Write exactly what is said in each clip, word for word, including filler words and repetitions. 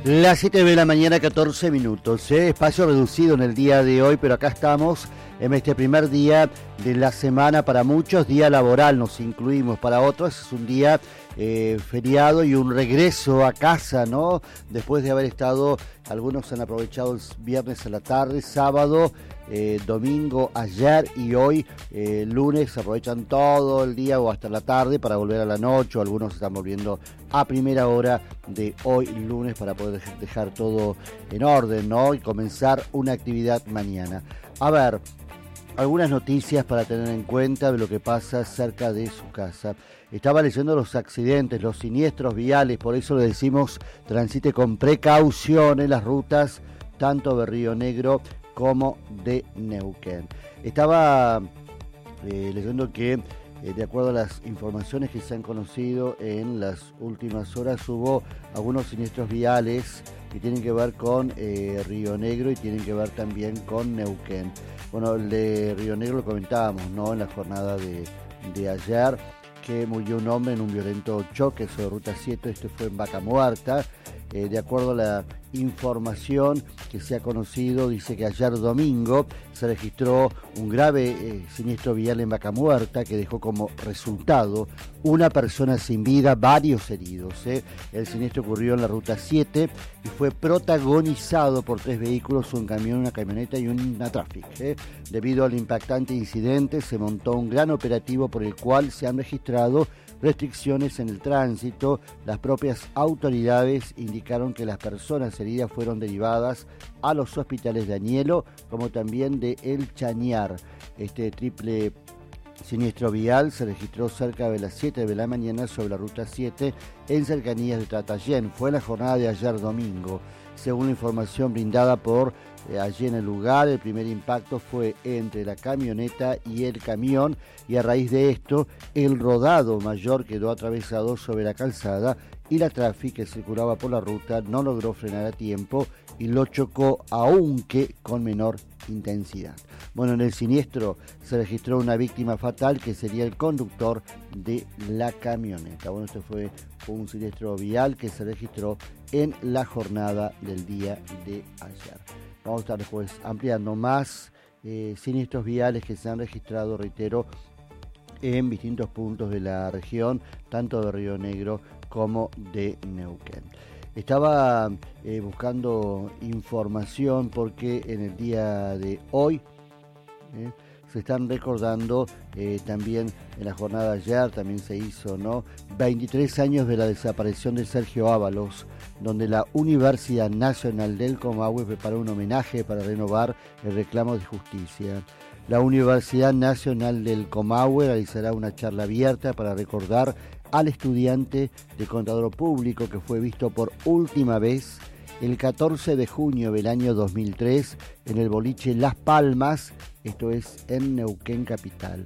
Las siete de la mañana, catorce minutos, ¿eh? Espacio reducido en el día de hoy, pero acá estamos en este primer día de la semana. Para muchos, día laboral, nos incluimos. Para otros es un día eh, feriado y un regreso a casa, ¿no? Después de haber estado, algunos han aprovechado el viernes a la tarde, sábado, eh, domingo, ayer y hoy, eh, lunes, aprovechan todo el día o hasta la tarde para volver a la noche, o algunos están volviendo a primera hora de hoy, lunes, para poder dejar todo en orden, ¿no? Y comenzar una actividad mañana. A ver, algunas noticias para tener en cuenta de lo que pasa cerca de su casa. Estaba leyendo los accidentes, los siniestros viales, por eso le decimos transite con precaución en las rutas, tanto de Río Negro como de Neuquén. Estaba eh, leyendo que, eh, de acuerdo a las informaciones que se han conocido en las últimas horas, hubo algunos siniestros viales que tienen que ver con eh, Río Negro y tienen que ver también con Neuquén. Bueno, el de Río Negro lo comentábamos, ¿no? En la jornada de, de ayer, que murió un hombre en un violento choque sobre Ruta siete, esto fue en Vaca Muerta. Eh, de acuerdo a la información que se ha conocido, dice que ayer domingo se registró un grave eh, siniestro vial en Vaca Muerta que dejó como resultado una persona sin vida, varios heridos. ¿eh? El siniestro ocurrió en la Ruta siete y fue protagonizado por tres vehículos, un camión, una camioneta y una Traffic. ¿eh? Debido al impactante incidente, se montó un gran operativo por el cual se han registrado restricciones en el tránsito. Las propias autoridades indicaron que las personas heridas fueron derivadas a los hospitales de Añelo, como también de El Chañar. Este triple siniestro vial se registró cerca de las siete de la mañana sobre la Ruta siete en cercanías de Tratayén. Fue la jornada de ayer domingo. Según la información brindada por eh, allí en el lugar, el primer impacto fue entre la camioneta y el camión, y a raíz de esto el rodado mayor quedó atravesado sobre la calzada y la Traffic que circulaba por la ruta no logró frenar a tiempo y lo chocó, aunque con menor intensidad. Bueno, en el siniestro se registró una víctima fatal que sería el conductor de la camioneta. Bueno, esto fue un siniestro vial que se registró en la jornada del día de ayer. Vamos a estar después ampliando más eh, siniestros viales que se han registrado, reitero, en distintos puntos de la región, tanto de Río Negro como de Neuquén. Estaba eh, buscando información porque en el día de hoy eh, se están recordando, eh, también en la jornada de ayer también se hizo, ¿no? veintitrés años de la desaparición de Sergio Ábalos, donde la Universidad Nacional del Comahue preparó un homenaje para renovar el reclamo de justicia. La Universidad Nacional del Comahue realizará una charla abierta para recordar al estudiante de contador público que fue visto por última vez el catorce de junio del año dos mil tres en el boliche Las Palmas, esto es en Neuquén capital.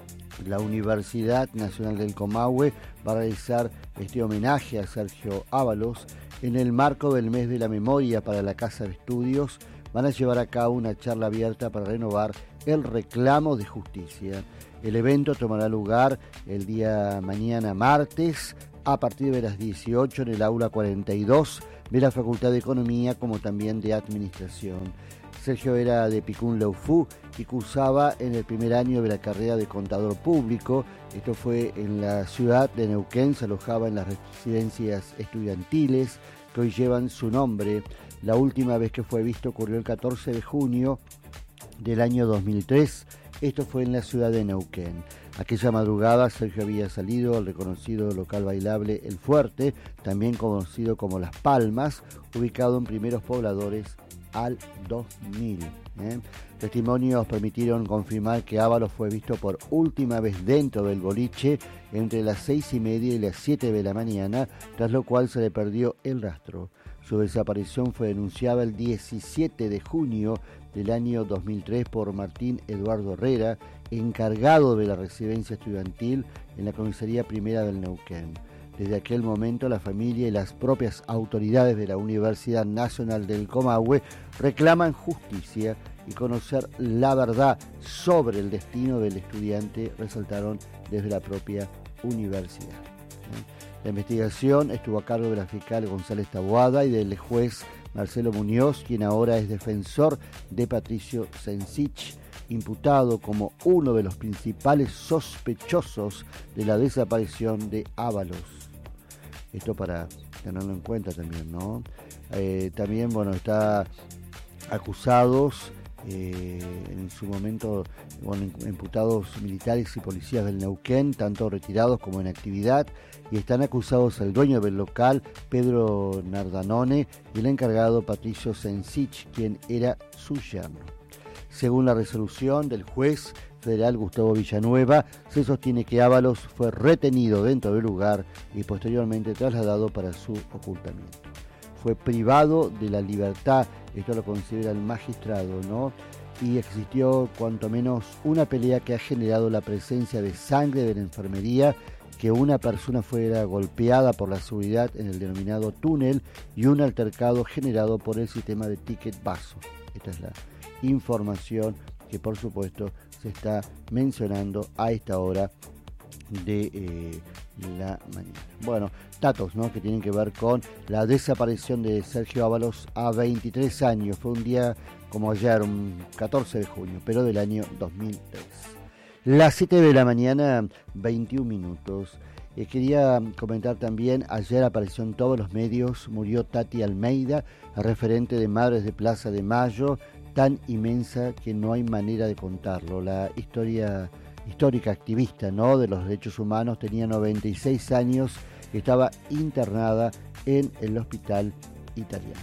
La Universidad Nacional del Comahue va a realizar este homenaje a Sergio Ábalos en el marco del mes de la memoria para la Casa de Estudios. Van a llevar a cabo una charla abierta para renovar el reclamo de justicia. El evento tomará lugar el día mañana martes a partir de las dieciocho en el aula cuarenta y dos de la Facultad de Economía, como también de Administración. Sergio era de Picún Leufú y cursaba en el primer año de la carrera de contador público. Esto fue en la ciudad de Neuquén, se alojaba en las residencias estudiantiles que hoy llevan su nombre. La última vez que fue visto ocurrió el catorce de junio del año dos mil tres. Esto fue en la ciudad de Neuquén. Aquella madrugada Sergio había salido al reconocido local bailable El Fuerte, también conocido como Las Palmas, ubicado en Primeros Pobladores al dos mil. ¿eh? Testimonios permitieron confirmar que Ábalos fue visto por última vez dentro del boliche entre las seis y media y las siete de la mañana, tras lo cual se le perdió el rastro. Su desaparición fue denunciada el diecisiete de junio del año dos mil tres por Martín Eduardo Herrera, encargado de la residencia estudiantil en la comisaría primera del Neuquén. Desde aquel momento, la familia y las propias autoridades de la Universidad Nacional del Comahue reclaman justicia y conocer la verdad sobre el destino del estudiante, resaltaron desde la propia universidad. La investigación estuvo a cargo de la fiscal González Taboada y del juez Marcelo Muñoz, quien ahora es defensor de Patricio Sencich, imputado como uno de los principales sospechosos de la desaparición de Ábalos. Esto para tenerlo en cuenta también, ¿no? Eh, también, bueno, está acusados, eh, en su momento, bueno, imputados militares y policías del Neuquén, tanto retirados como en actividad, y están acusados el dueño del local, Pedro Nardanone, y el encargado, Patricio Sencich, quien era su yerno. Según la resolución del juez federal Gustavo Villanueva, se sostiene que Ábalos fue retenido dentro del lugar y posteriormente trasladado para su ocultamiento. Fue privado de la libertad, esto lo considera el magistrado, ¿no? Y existió cuanto menos una pelea que ha generado la presencia de sangre de la enfermería, que una persona fuera golpeada por la seguridad en el denominado túnel y un altercado generado por el sistema de ticket vaso. Esta es la información que por supuesto se está mencionando a esta hora de eh, la mañana. Bueno, datos, ¿no?, que tienen que ver con la desaparición de Sergio Ábalos a veintitrés años. Fue un día como ayer, un catorce de junio, pero del año dos mil tres. Las siete de la mañana, veintiún minutos. Eh, quería comentar también, ayer apareció en todos los medios, murió Tati Almeida, referente de Madres de Plaza de Mayo, tan inmensa que no hay manera de contarlo. La historia histórica activista, ¿no?, de los derechos humanos, tenía noventa y seis años, estaba internada en el hospital italiano.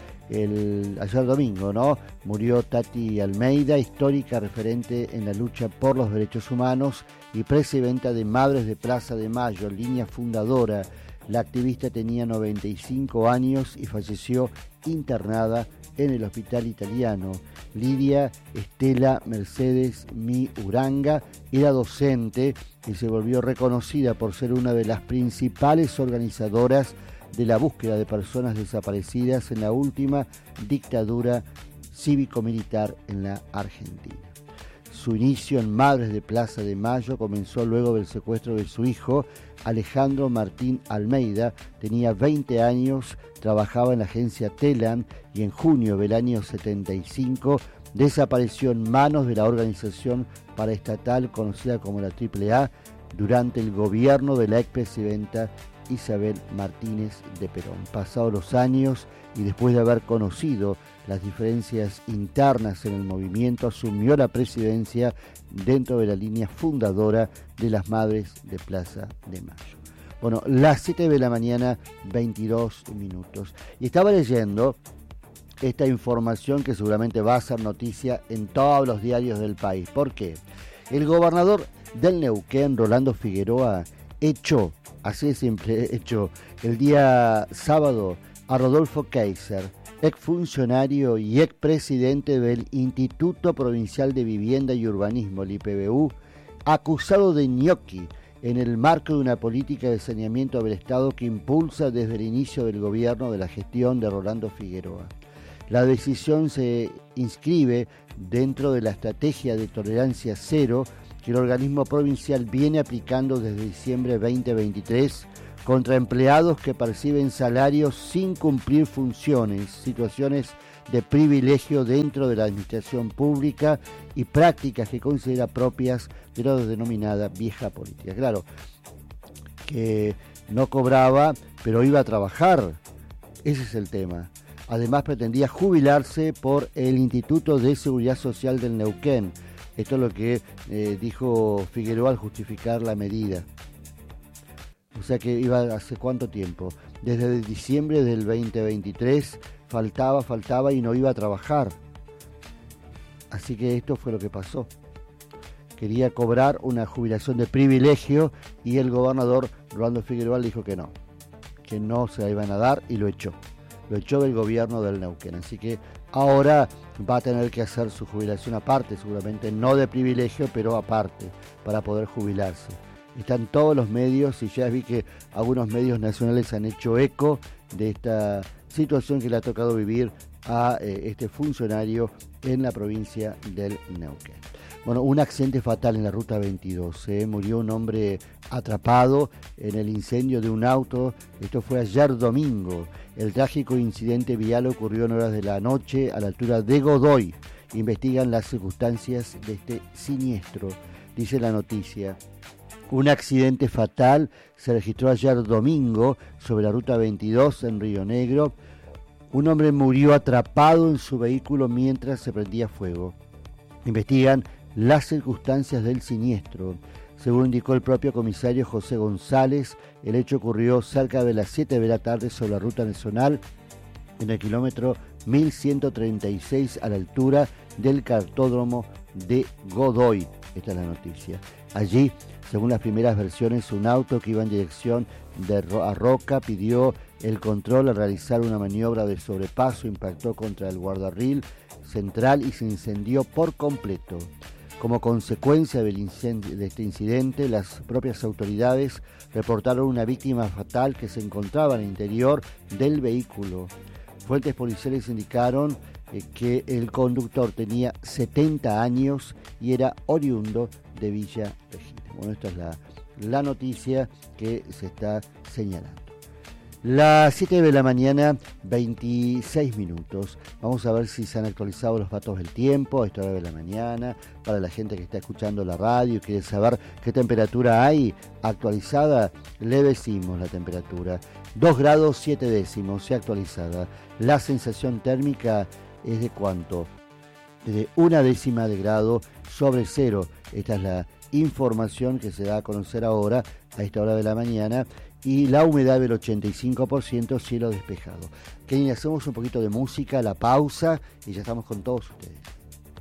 El, ayer domingo, ¿no?, murió Tati Almeida, histórica referente en la lucha por los derechos humanos y presidenta de Madres de Plaza de Mayo, línea fundadora. La activista tenía noventa y cinco años y falleció internada en el hospital italiano. Lidia Estela Mercedes Mi Uranga era docente y se volvió reconocida por ser una de las principales organizadoras de la búsqueda de personas desaparecidas en la última dictadura cívico-militar en la Argentina. Su inicio en Madres de Plaza de Mayo comenzó luego del secuestro de su hijo, Alejandro Martín Almeida. Tenía veinte años, trabajaba en la agencia Telam y en junio del año setenta y cinco desapareció en manos de la organización paraestatal conocida como la Triple A durante el gobierno de la expresidenta Isabel Martínez de Perón. Pasados los años y después de haber conocido las diferencias internas en el movimiento, asumió la presidencia dentro de la línea fundadora de las Madres de Plaza de Mayo. Bueno, las siete de la mañana, veintidós minutos. Y estaba leyendo esta información que seguramente va a ser noticia en todos los diarios del país. ¿Por qué? El gobernador del Neuquén, Rolando Figueroa, echó, así de simple, echó el día sábado a Rodolfo Kaiser, exfuncionario y expresidente del Instituto Provincial de Vivienda y Urbanismo, el I P B U, acusado de ñoqui en el marco de una política de saneamiento del Estado que impulsa desde el inicio del gobierno de la gestión de Rolando Figueroa. La decisión se inscribe dentro de la estrategia de tolerancia cero que el organismo provincial viene aplicando desde diciembre de veinte veintitrés contra empleados que perciben salarios sin cumplir funciones, situaciones de privilegio dentro de la administración pública y prácticas que considera propias de la denominada vieja política. Claro, que no cobraba, pero iba a trabajar. Ese es el tema. Además pretendía jubilarse por el Instituto de Seguridad Social del Neuquén. Esto es lo que eh, dijo Figueroa al justificar la medida. O sea que iba hace cuánto tiempo. Desde diciembre del veinte veintitrés faltaba, faltaba y no iba a trabajar. Así que esto fue lo que pasó. Quería cobrar una jubilación de privilegio y el gobernador Rolando Figueroa le dijo que no, que no se la iban a dar y lo echó. Lo echó del gobierno del Neuquén. Así que ahora va a tener que hacer su jubilación aparte, seguramente no de privilegio, pero aparte, para poder jubilarse. Están todos los medios y ya vi que algunos medios nacionales han hecho eco de esta situación que le ha tocado vivir a eh, este funcionario en la provincia del Neuquén. Bueno, un accidente fatal en la ruta veintidós. ¿eh? Murió un hombre atrapado en el incendio de un auto. Esto fue ayer domingo. El trágico incidente vial ocurrió en horas de la noche a la altura de Godoy. Investigan las circunstancias de este siniestro, dice la noticia. Un accidente fatal se registró ayer domingo sobre la ruta veintidós en Río Negro. Un hombre murió atrapado en su vehículo mientras se prendía fuego. Investigan las circunstancias del siniestro. Según indicó el propio comisario José González, el hecho ocurrió cerca de las siete de la tarde sobre la ruta nacional en el kilómetro mil ciento treinta y seis a la altura del cartódromo de Godoy. Esta es la noticia. Allí, según las primeras versiones, un auto que iba en dirección de Ro- a Roca pidió el control al realizar una maniobra de sobrepaso, impactó contra el guardarril central y se incendió por completo. Como consecuencia del incendio, de este incidente, las propias autoridades reportaron una víctima fatal que se encontraba en el interior del vehículo. Fuentes policiales indicaron eh, que el conductor tenía setenta años y era oriundo de Villa Regina. Bueno, esta es la, la noticia que se está señalando. Las siete de la mañana, veintiséis minutos. Vamos a ver si se han actualizado los datos del tiempo a esta hora de la mañana. Para la gente que está escuchando la radio y quiere saber qué temperatura hay actualizada, le decimos la temperatura. dos grados siete décimos, se ha actualizada. La sensación térmica es de cuánto? De una décima de grado sobre cero. Esta es la información que se da a conocer ahora a esta hora de la mañana. Y la humedad del ochenta y cinco por ciento, cielo despejado. Kenny, hacemos un poquito de música, la pausa y ya estamos con todos ustedes.